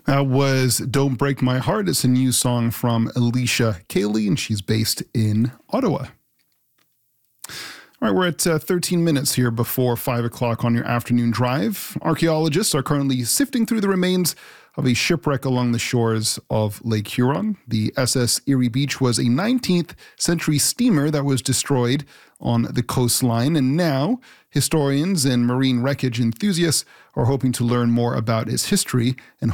That was Don't Break My Heart. It's a new song from Alicia Cayley, and she's based in Ottawa. All right, we're at 13 minutes here before 5 o'clock on your afternoon drive. Archaeologists are currently sifting through the remains of a shipwreck along the shores of Lake Huron. The SS Erie Beach was a 19th century steamer that was destroyed on the coastline, and now historians and marine wreckage enthusiasts are hoping to learn more about its history and